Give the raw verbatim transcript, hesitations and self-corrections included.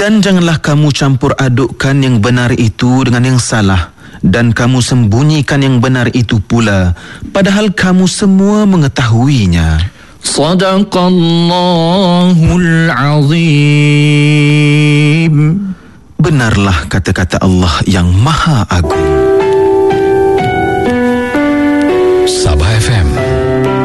Dan janganlah kamu campur adukkan yang benar itu dengan yang salah, dan kamu sembunyikan yang benar itu pula, padahal kamu semua mengetahuinya. Sadaqallahul azim. Benarlah kata-kata Allah yang Maha Agung. Sabah F M